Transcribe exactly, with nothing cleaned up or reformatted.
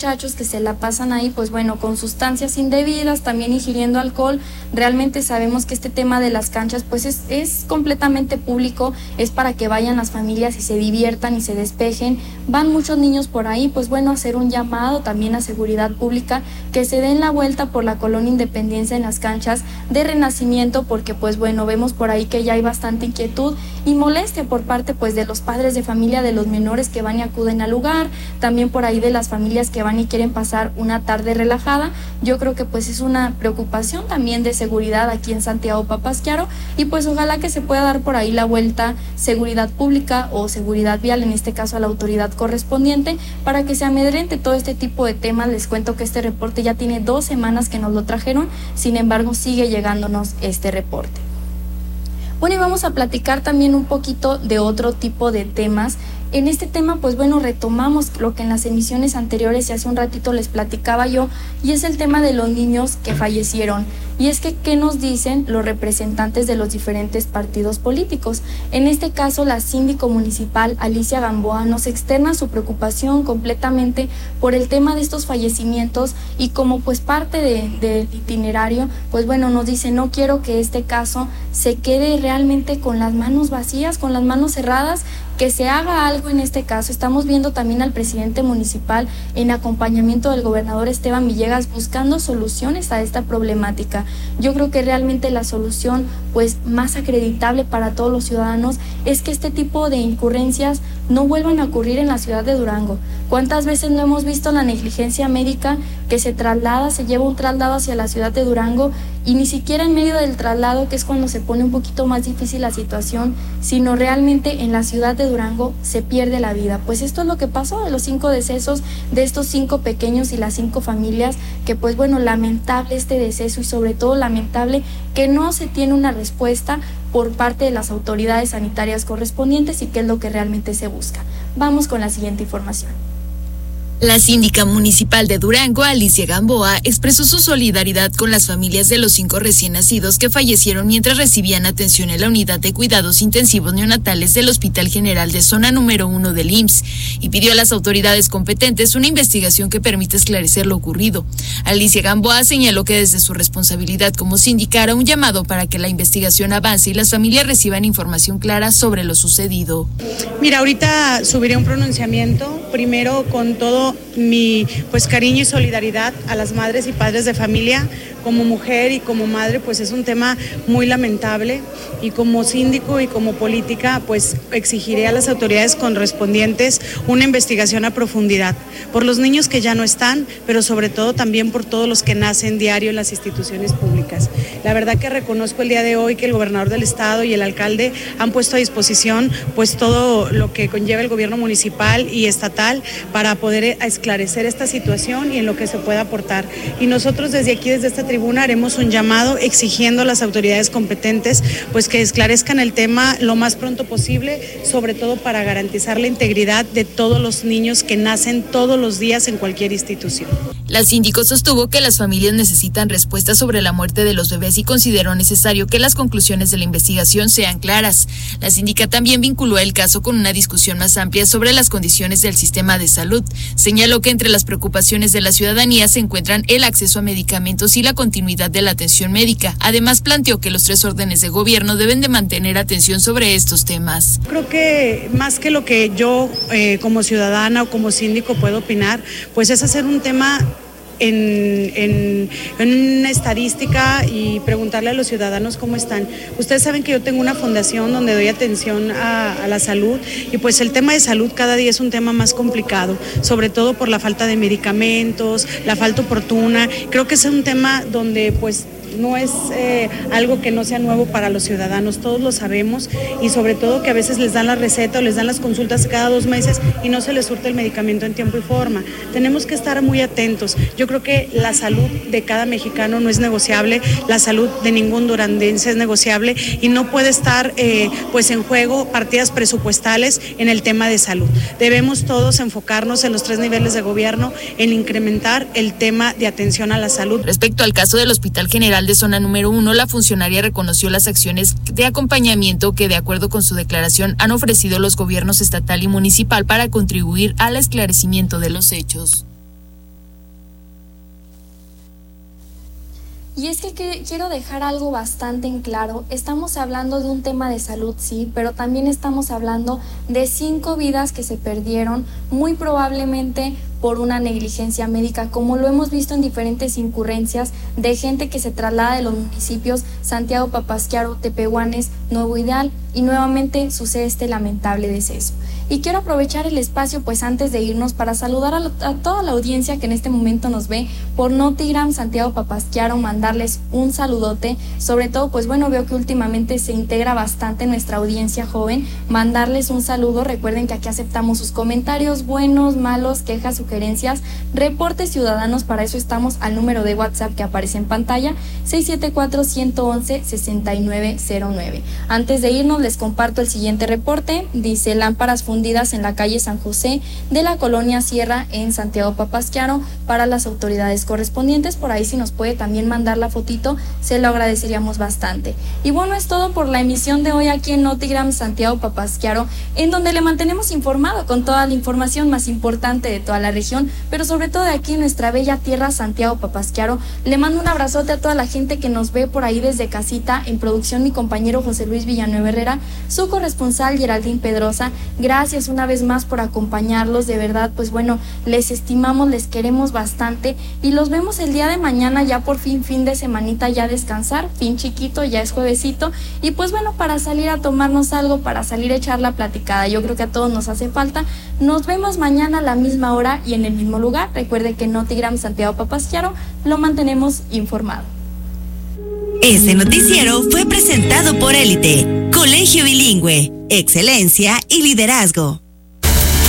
muchachos que se la pasan ahí, pues bueno, con sustancias indebidas, también ingiriendo alcohol. Realmente sabemos que este tema de las canchas pues es, es completamente público, es para que vayan las familias y se diviertan y se despejen. Van muchos niños por ahí, pues bueno, hacer un llamado también a seguridad pública, que se den la vuelta por la Colonia Independencia en las canchas de Renacimiento, porque pues bueno, vemos por ahí que ya hay bastante inquietud y molestia por parte pues de los padres de familia, de los menores que van y acuden al lugar, también por ahí de las familias que van y quieren pasar una tarde relajada. Yo creo que pues es una preocupación también de seguridad aquí en Santiago Papasquiaro, y pues ojalá que se pueda dar por ahí la vuelta seguridad pública o seguridad vial, en este caso a la autoridad correspondiente, para que se amedrente todo este tipo de temas. Les cuento que este reporte ya tiene dos semanas que nos lo trajeron, sin embargo sigue llegándonos este reporte. Bueno, y vamos a platicar también un poquito de otro tipo de temas. En este tema, pues bueno, retomamos lo que en las emisiones anteriores y hace un ratito les platicaba yo, y es el tema de los niños que fallecieron. Y es que, ¿qué nos dicen los representantes de los diferentes partidos políticos? En este caso, la síndico municipal Alicia Gamboa nos externa su preocupación completamente por el tema de estos fallecimientos, y como pues parte del de itinerario, pues bueno, nos dice: no quiero que este caso se quede realmente con las manos vacías, con las manos cerradas, que se haga algo en este caso. Estamos viendo también al presidente municipal en acompañamiento del gobernador Esteban Villegas buscando soluciones a esta problemática. Yo creo que realmente la solución pues más acreditable para todos los ciudadanos es que este tipo de incurrencias no vuelvan a ocurrir en la ciudad de Durango. ¿Cuántas veces no hemos visto la negligencia médica que se traslada, se lleva un traslado hacia la ciudad de Durango, y ni siquiera en medio del traslado, que es cuando se pone un poquito más difícil la situación, sino realmente en la ciudad de Durango se pierde la vida? Pues esto es lo que pasó de los cinco decesos de estos cinco pequeños y las cinco familias, que pues bueno, lamentable este deceso, y sobre todo lamentable que no se tiene una respuesta por parte de las autoridades sanitarias correspondientes, y qué es lo que realmente se busca. Vamos con la siguiente información. La síndica municipal de Durango, Alicia Gamboa, expresó su solidaridad con las familias de los cinco recién nacidos que fallecieron mientras recibían atención en la unidad de cuidados intensivos neonatales del Hospital General de Zona número uno del I M S S, y pidió a las autoridades competentes una investigación que permita esclarecer lo ocurrido. Alicia Gamboa señaló que desde su responsabilidad como síndica hará un llamado para que la investigación avance y las familias reciban información clara sobre lo sucedido. Mira, ahorita subiré un pronunciamiento, primero con todo mi pues cariño y solidaridad a las madres y padres de familia. Como mujer y como madre, pues es un tema muy lamentable, y como síndico y como política, pues exigiré a las autoridades correspondientes una investigación a profundidad por los niños que ya no están, pero sobre todo también por todos los que nacen diario en las instituciones públicas. La verdad que reconozco el día de hoy que el gobernador del estado y el alcalde han puesto a disposición pues todo lo que conlleva el gobierno municipal y estatal para poder esclarecer esta situación y en lo que se pueda aportar. Y nosotros desde aquí, desde esta tribuna, haremos un llamado exigiendo a las autoridades competentes pues que esclarezcan el tema lo más pronto posible, sobre todo para garantizar la integridad de todos los niños que nacen todos los días en cualquier institución. La síndico sostuvo que las familias necesitan respuestas sobre la muerte de los bebés y consideró necesario que las conclusiones de la investigación sean claras. La síndica también vinculó el caso con una discusión más amplia sobre las condiciones del sistema de salud. Señaló que entre las preocupaciones de la ciudadanía se encuentran el acceso a medicamentos y la continuidad de la atención médica. Además, planteó que los tres órdenes de gobierno deben de mantener atención sobre estos temas. Creo que más que lo que yo eh, como ciudadana o como síndico puedo opinar, pues es hacer un tema En, en, en una estadística y preguntarle a los ciudadanos cómo están. Ustedes saben que yo tengo una fundación donde doy atención a, a la salud, y pues el tema de salud cada día es un tema más complicado, sobre todo por la falta de medicamentos, la falta oportuna. Creo que es un tema donde pues no es eh, algo que no sea nuevo para los ciudadanos, todos lo sabemos, y sobre todo que a veces les dan la receta o les dan las consultas cada dos meses y no se les surte el medicamento en tiempo y forma. Tenemos que estar muy atentos. Yo creo que la salud de cada mexicano no es negociable, la salud de ningún duranguense es negociable, y no puede estar eh, pues en juego partidas presupuestales en el tema de salud. Debemos todos enfocarnos en los tres niveles de gobierno en incrementar el tema de atención a la salud. Respecto al caso del Hospital General de Zona número uno, la funcionaria reconoció las acciones de acompañamiento que, de acuerdo con su declaración, han ofrecido los gobiernos estatal y municipal para contribuir al esclarecimiento de los hechos. Y es que, que quiero dejar algo bastante en claro. Estamos hablando de un tema de salud, sí, pero también estamos hablando de cinco vidas que se perdieron, muy probablemente por una negligencia médica, como lo hemos visto en diferentes incurrencias de gente que se traslada de los municipios Santiago Papasquiaro, Tepehuanes, Nuevo Ideal, y nuevamente sucede este lamentable deceso. Y quiero aprovechar el espacio, pues antes de irnos, para saludar a, lo, a toda la audiencia que en este momento nos ve por Notigram Santiago Papasquiaro, mandarles un saludote, sobre todo pues bueno, veo que últimamente se integra bastante nuestra audiencia joven, mandarles un saludo. Recuerden que aquí aceptamos sus comentarios, buenos, malos, quejas, sugerencias, reportes ciudadanos. Para eso estamos al número de WhatsApp que aparece en pantalla, seis siete cuatro, uno uno uno, seis nueve cero nueve. Antes de irnos les comparto el siguiente reporte. Dice: lámparas fundidas en la calle San José de la colonia Sierra en Santiago Papasquiaro para las autoridades correspondientes. Por ahí si nos puede también mandar la fotito, se lo agradeceríamos bastante. Y bueno, es todo por la emisión de hoy aquí en Notigram Santiago Papasquiaro, en donde le mantenemos informado con toda la información más importante de toda la región, pero sobre todo de aquí en nuestra bella tierra Santiago Papasquiaro. Le mando un abrazote a toda la gente que nos ve por ahí desde casita. En producción mi compañero José Luis Villanueva Herrera, su corresponsal Geraldine Pedrosa. Gracias una vez más por acompañarlos, de verdad, pues bueno, les estimamos, les queremos bastante y los vemos el día de mañana, ya por fin, fin de semanita, ya descansar, fin chiquito, ya es juevesito, y pues bueno, para salir a tomarnos algo, para salir a echar la platicada, yo creo que a todos nos hace falta. Nos vemos mañana a la misma hora y en el mismo lugar. Recuerde que Notigram Santiago Papasquiaro lo mantenemos informado. Este noticiero fue presentado por Élite, Colegio Bilingüe, Excelencia y Liderazgo.